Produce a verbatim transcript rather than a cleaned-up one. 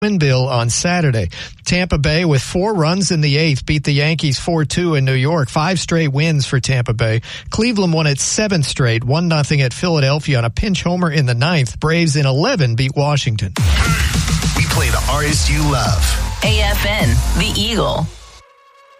Bill on Saturday. Tampa Bay with four runs in the eighth beat the Yankees four two in New York. Five straight wins for Tampa Bay. Cleveland won its seventh straight, one nothing at Philadelphia on a pinch homer in the ninth. Braves in eleven beat Washington. We play the artists you love. A F N, The Eagle.